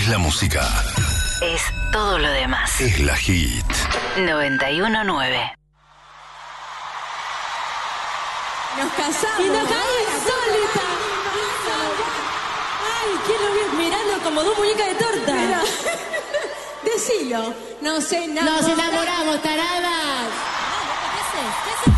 es la música. Es todo lo demás. Es la hit. 91.9. Nos casamos. Y nos cae insólita. Ay, ¿quién lo vio mirando como dos muñecas de torta? Mira. Decilo. No sé nada. Nos enamoramos, taradas. ¿Qué haces?